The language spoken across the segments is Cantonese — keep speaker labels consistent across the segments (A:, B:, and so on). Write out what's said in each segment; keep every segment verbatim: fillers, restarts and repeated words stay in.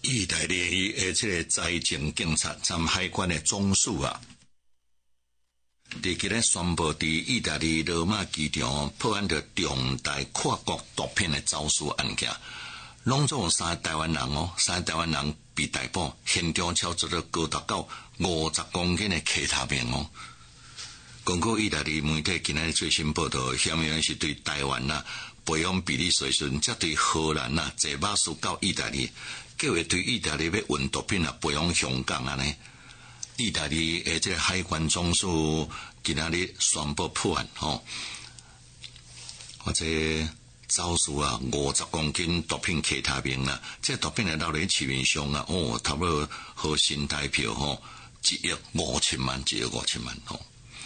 A: 意大利诶，这个财政警察参海关的总署啊，伫今日宣布，伫意大利罗马机场破案着重大跨国毒品的走私案件，拢总有三个台湾人哦，三个台湾人被逮捕，现场超出了高达到五十公斤的K他命哦。根据意大利媒体今日最新报道，显然是对台湾啊培养比例水准，则对荷兰啊坐巴士到意大利，计划对意大利要运毒品啊培养香港啊呢。意大利诶，这海关总署今仔日宣布破案吼，或者走私啊五十公斤毒品K他命啊，这毒品来到咧市面上啊，哦，差不多合新台币吼一亿五千万，一亿五千万吼。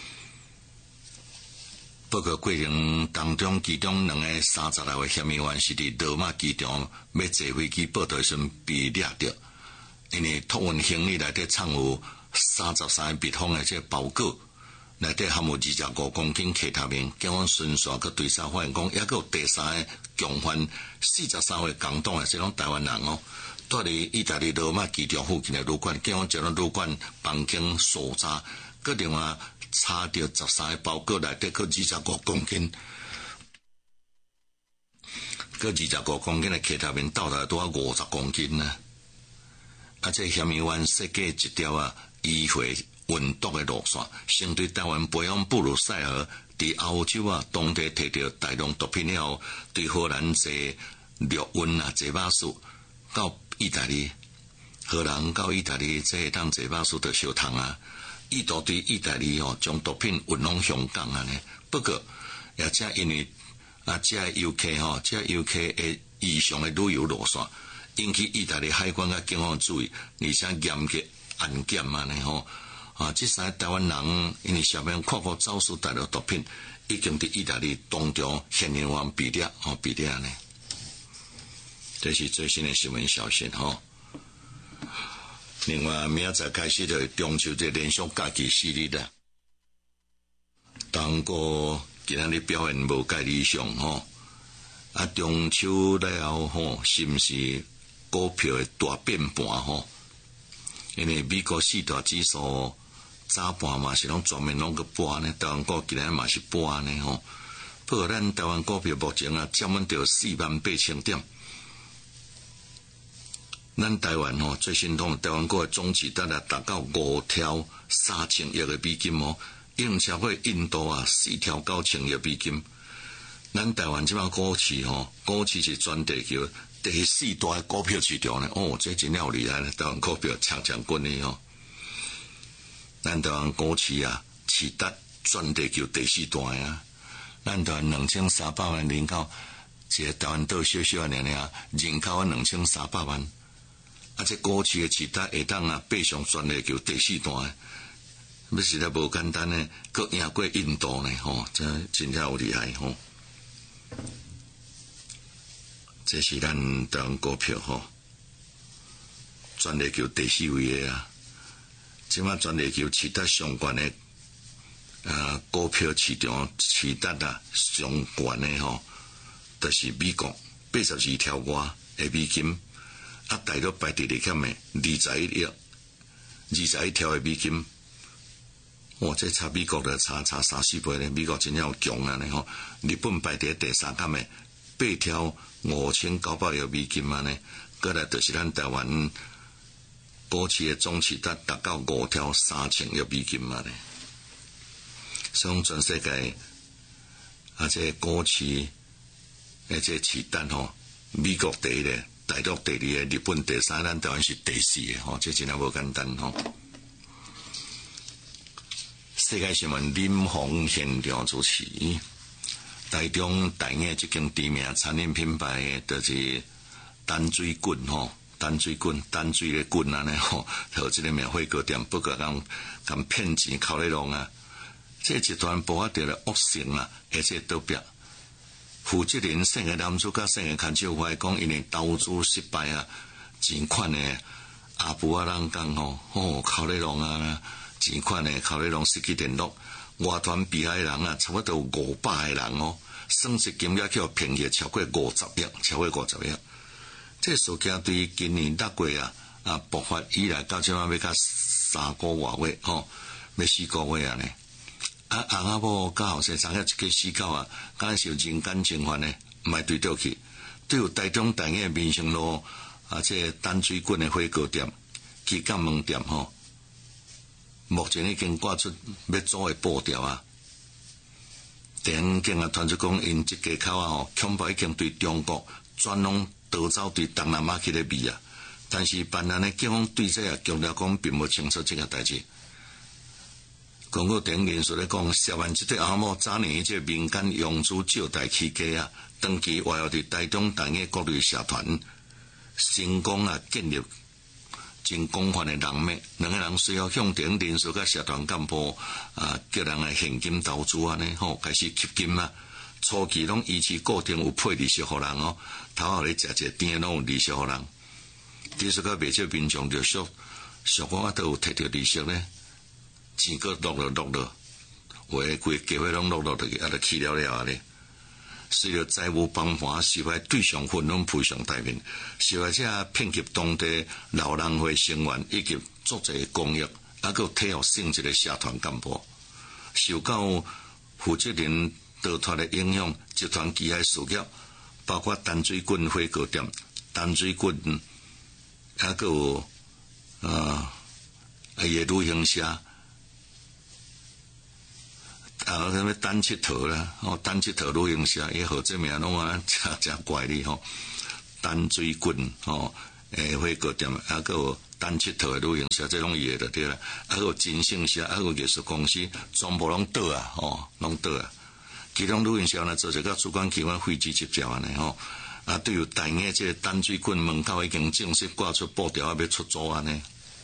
A: 报告过程当中，其中两个三十来位嫌疑犯是伫罗马机场要坐飞机报道时被掠到，因为托运行李内底藏有三十三个密封的这包裹，内底含有二十五公斤K他命。警方顺续去对查发现讲，还有第三个共犯四十三岁港党的这种台湾人哦，住伫意大利罗马机场附近的旅馆，警方将旅馆房间搜查，个另外查到十三个包裹内底个二十五公斤，个二十五公斤的K他命到达多五十公斤呢。啊，这嫌疑犯设计一条啊迂回运毒的路线，先对台湾培养布鲁塞尔，伫欧洲啊当地摕到大量毒品了后，对荷兰坐陆运啊坐巴士到意大利，荷兰到意大利这当坐巴士就相同啊。意图对意大利哦，将毒品运往香港啊呢。不过，也正因为啊，这游客吼，这游客的异常的旅游路线，引起意大利海关甲警方注意，而且严格安检啊呢吼。啊，这三个台湾人因为下面跨国走私大量毒品，已经伫意大利当中嫌疑犯被掠吼被掠呢。这是最新的新闻消息吼。另外，明仔载开始就中秋节连续假期四日啦。当个今仔日表现无介理想吼，啊中秋了后吼，是毋是股票的大变盘吼？因为美国四大指数早盘嘛是拢全面拢个盘呢，台湾股今仔嘛是盘呢吼。不过咱台湾股票目前啊，占稳到四万八千点。咱台湾吼最新通台湾股的总值达达达到五条三千亿的美金哦，应超过印度啊四条九千亿美金。咱台湾即摆股市吼，股市是全地球第四大的股票市场呢。哦，这真了厉害了，台湾股票强强滚的哦。咱台湾股市啊，是达全地球第四大啊。咱台湾两千三百万人口，一个台湾岛小小的尔尔，人口啊两千三百万。啊，这股市的其他下当啊，爬上全地球第四大，要实在无简单呢，佮赢过印度呢，吼，这真正有厉害吼。这是咱台湾股票吼，全地球第四位的啊。即马全地球其他相关的啊股票市场，其他啊相关的吼，就是美国八十二条外的美金。啊，大陆排第二欠的二十一亿，二十一条的美金，哇！这差美国的差差三四倍咧，美国真正有强啊！呢吼，日本排第第三欠的八条五千九百亿美金啊！呢，过来就是咱台湾股市的总市值达到五条三千亿美金啊！呢，所以全世界啊，这股市而且市值吼，美国第一咧。大陆第二个，日本第三，咱台湾是第四个吼，这真系无简单吼。世界新闻林鸿现场主持，台中大雅一间知名餐饮品牌，就是淡水滚吼，淡水滚，淡水的滚啊呢吼，有这个免费糕点，不过讲讲骗钱靠咧弄啊，这集团捕获到了恶性啊，而且倒闭。负责人姓个男主甲姓个看笑话讲，因为投资失败啊，钱款的阿婆啊人讲吼，哦，靠咧弄啊，钱款的靠咧弄失去联络，外团被害人啊，差不多五百个人哦，损失金额叫骗去超过五十亿，超过五十亿。 这事件对今年六月啊啊爆发以来到即晚要到三个多月吼，要四个月啊呢。啊，翁仔某甲后生查个一个死狗啊，敢受人间情烦呢，毋爱对倒去。对有台中大雅民生路啊，这淡水郡的火锅店、旗舰门店吼，目前已经挂出要做的布条啊。电警啊，传出讲因即家口啊吼，恐怕已经对中国转拢逃走对东南亚去咧味啊。但是办案的警方对这啊强调讲，并无清楚这个代志。公告电人士咧讲，涉案即个阿某早年即民间用资借贷起家啊，长期活跃伫台中大雅各类社团，成功啊建立真广泛的人脉。两个人随后向电人士甲社团干部啊，叫人来现金投资安尼吼，开始吸金啊。初期拢依期固定有配利息互人哦，头后咧食一甜拢有利息互人。其实甲未少民众着俗，俗我啊都有摕到利息咧。钱个落落落落，有诶规计划拢落落落去，啊，就去了了啊咧。随着债务崩盘，受害对象纷纷浮上台面，受害者骗集当地老人会成员以及作者公益，啊，佮体育性质的社团干部，受到负责人逃脱的影响，集团旗下事业包括淡水郡火锅店、淡水郡，啊，佮有啊，伊诶旅行社。啊，什么单佚佗啦，哦，单佚佗旅行社，伊号这名拢啊，真真怪哩吼。淡水郡吼，诶，火锅店，啊，个有单佚佗的旅行社，这种伊就对啦。啊，个有真性社，啊，个艺术公司，全部拢倒啊，吼，拢倒啊。其中旅行社呢，做一个主管机关废止执照安尼吼。啊，对于大雅这淡水郡门口已经正式挂出布条，要出租安尼。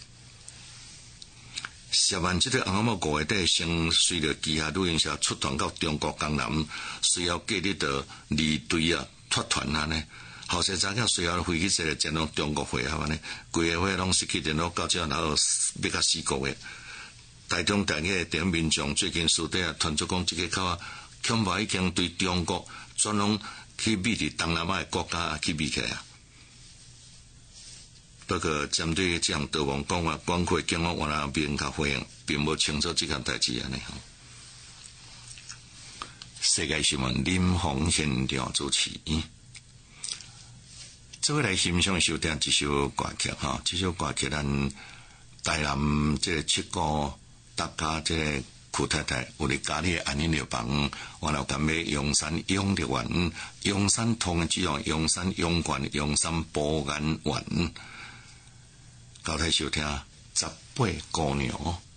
A: 涉案即个翁仔某五月底先随着旗下旅行社出团到中国江南，随后隔日到离队啊脱团安尼，后生查囝随后飞去这前往中国会合安尼，规个会拢失去联络，到这然后要到四个月。台中大雅电民众最近私底下传出讲，即个口啊，恐怕已经对中国转拢去美伫东南亚的国家去美起啊。不过，针对这样逃亡讲话，包括警方原来面较回应，并无清楚这件代志安尼吼。世界新闻林鸿现场主持。这位来欣赏收听一首歌曲哈，这首歌曲咱台南这七个大家这苦太太有伫家里安尼疗房，我老干咩阳山养乐园、阳山通的只用阳山永冠、阳山保安园。交替收听十八姑娘。